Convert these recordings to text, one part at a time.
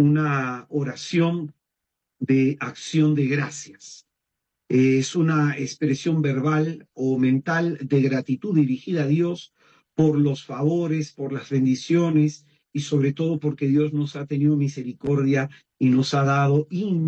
una oración de acción de gracias. Es una expresión verbal o mental de gratitud dirigida a Dios por los favores, por las bendiciones y sobre todo porque Dios nos ha tenido misericordia y nos ha dado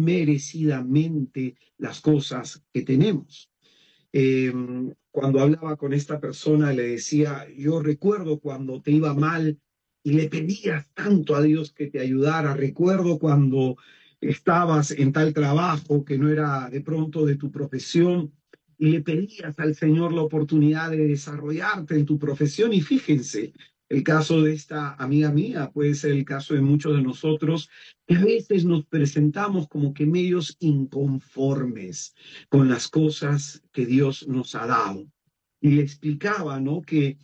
inmerecidamente las cosas que tenemos. Eh, Cuando hablaba con esta persona le decía, yo recuerdo cuando te iba mal y le pedías tanto a Dios que te ayudara, recuerdo cuando estabas en tal trabajo que no era de pronto de tu profesión y le pedías al Señor la oportunidad de desarrollarte en tu profesión y fíjense, el caso de esta amiga mía puede ser el caso de muchos de nosotros, que a veces nos presentamos como que medios inconformes con las cosas que Dios nos ha dado. Y le explicaba, ¿no? Que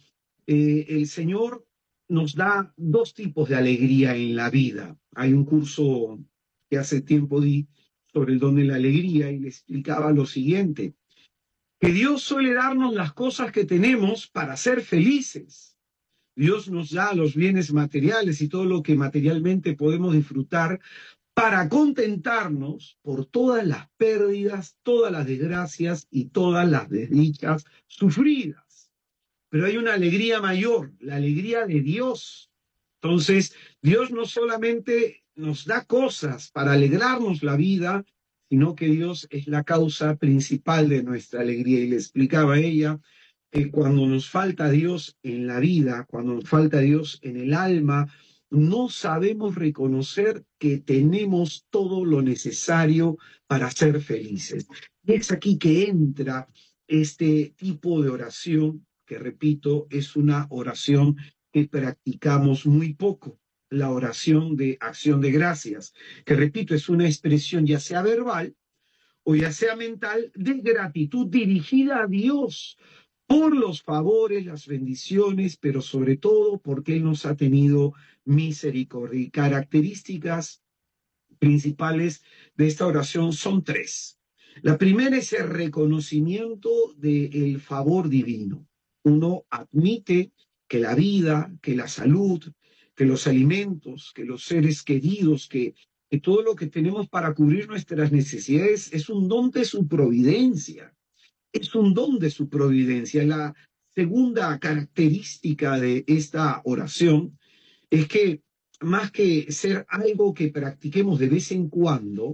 el Señor nos da dos tipos de alegría en la vida. Hay un curso que hace tiempo di sobre el don de la alegría y le explicaba lo siguiente, que Dios suele darnos las cosas que tenemos para ser felices. Dios nos da los bienes materiales y todo lo que materialmente podemos disfrutar para contentarnos por todas las pérdidas, todas las desgracias y todas las desdichas sufridas. Pero hay una alegría mayor, la alegría de Dios. Entonces, Dios no solamente nos da cosas para alegrarnos la vida, sino que Dios es la causa principal de nuestra alegría. Y le explicaba a ella que cuando nos falta Dios en la vida, cuando nos falta Dios en el alma, no sabemos reconocer que tenemos todo lo necesario para ser felices. Y es aquí que entra este tipo de oración, que repito, es una oración que practicamos muy poco, la oración de acción de gracias, que repito, es una expresión ya sea verbal o ya sea mental de gratitud dirigida a Dios por los favores, las bendiciones, pero sobre todo porque Él nos ha tenido misericordia. Y características principales de esta oración son tres. La primera es el reconocimiento del favor divino. Uno admite que la vida, que la salud, que los alimentos, que los seres queridos, que todo lo que tenemos para cubrir nuestras necesidades es un don de su providencia, es un don de su providencia. La segunda característica de esta oración es que más que ser algo que practiquemos de vez en cuando,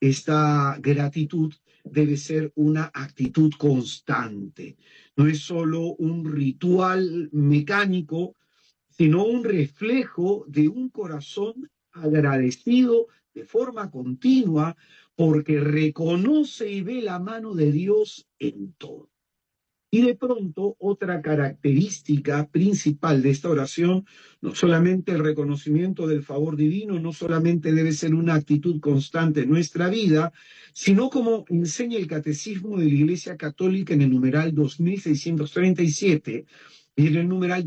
esta gratitud debe ser una actitud constante. No es solo un ritual mecánico, sino un reflejo de un corazón agradecido de forma continua porque reconoce y ve la mano de Dios en todo. Y de pronto, otra característica principal de esta oración, no solamente el reconocimiento del favor divino, no solamente debe ser una actitud constante en nuestra vida, sino como enseña el Catecismo de la Iglesia Católica en el numeral 2637 y en el numeral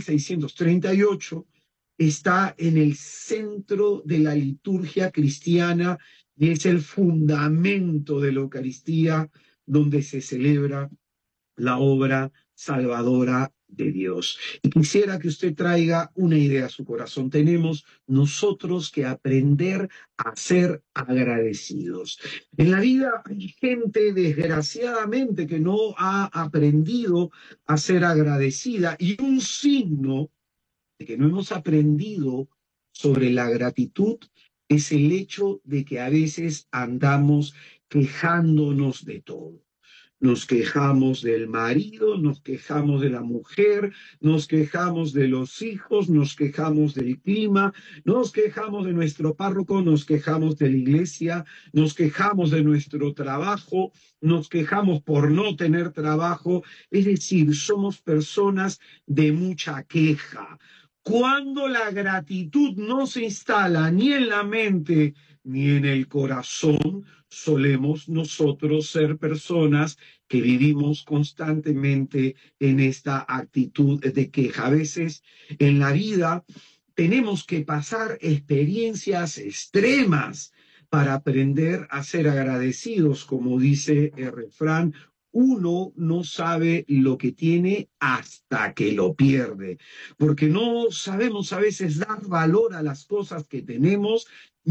2638, está en el centro de la liturgia cristiana y es el fundamento de la Eucaristía donde se celebra la obra salvadora de Dios. Y quisiera que usted traiga una idea a su corazón. Tenemos nosotros que aprender a ser agradecidos. En la vida hay gente, desgraciadamente, que no ha aprendido a ser agradecida y un signo de que no hemos aprendido sobre la gratitud es el hecho de que a veces andamos quejándonos de todo. Nos quejamos del marido, nos quejamos de la mujer, nos quejamos de los hijos, nos quejamos del clima, nos quejamos de nuestro párroco, nos quejamos de la iglesia, nos quejamos de nuestro trabajo, nos quejamos por no tener trabajo. Es decir, somos personas de mucha queja. Cuando la gratitud no se instala ni en la mente ni en el corazón, solemos nosotros ser personas que vivimos constantemente en esta actitud de queja. A veces en la vida tenemos que pasar experiencias extremas para aprender a ser agradecidos, como dice el refrán. Uno no sabe lo que tiene hasta que lo pierde, porque no sabemos a veces dar valor a las cosas que tenemos